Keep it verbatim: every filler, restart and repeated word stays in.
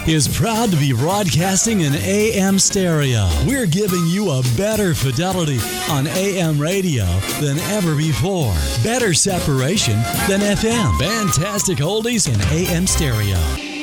is proud to be broadcasting in A M stereo. We're giving you a better fidelity on A M radio than ever before. Better separation than F M. Fantastic oldies in A M stereo.